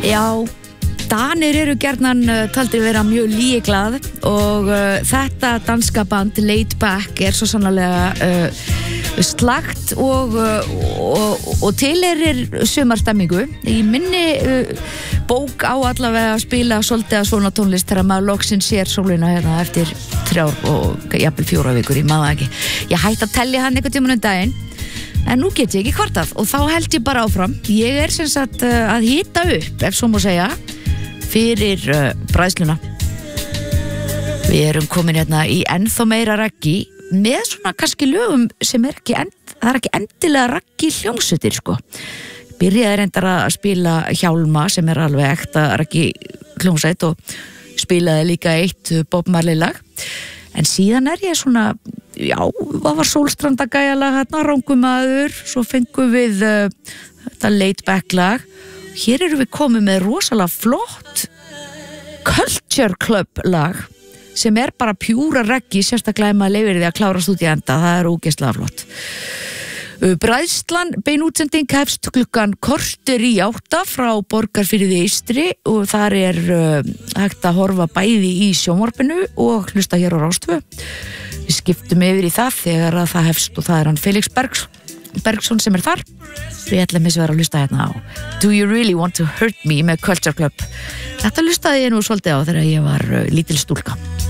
Já, Danir eru gjarnan taldir vera mjög líglað og þetta danska band Laid Back svo sannarlega slagt og tilheyrir sumarstemmingu. Í minni bók á allavega að spila svolítið að svona tónlist þegar maður loksins sér sólina hérna eftir 3 og jafnvel 4 vikur, ég maður ekki. Ég hætti að tellja hann einhvern tímann daginn. En nú get ég ekki kvartað og þá held ég bara áfram. Ég sem sagt að hita upp, ef svo má segja, fyrir bræðsluna. Við erum komin hérna í ennþá meira raggi með svona kannski lögum sem það er ekki endilega raggi hljómsveitir, sko. Byrjaði reyndar að spila Hjálma sem er alveg ekta raggi hljómsveit og spilaði líka eitt Bob Marley lag. En síðan ég svona, já, það var Sólstrandagæjalag hérna, Rangumaður, svo fengum við þetta Laid Back lag. Hér erum við komið með rosalega flott Culture Club lag sem bara pjúra reggi, sérstaklega ef maður leyfir því að klárast út í enda, það er ógeðslega flott. Bræðslan, beinútsending hefst klukkan 7:45 frá Borgarfirði Eystri og þar hægt að horfa bæði í sjónvarpinu og hlusta hér á Rás 2. Við skiptum yfir í það þegar að það hefst og það er hann Felix Bergsson sem þar. Við ætlum að vera að hlusta hérna á Do You Really Want To Hurt Me með Culture Club. Þetta hlustaði ég nú svolítið á þegar ég var lítil stúlka.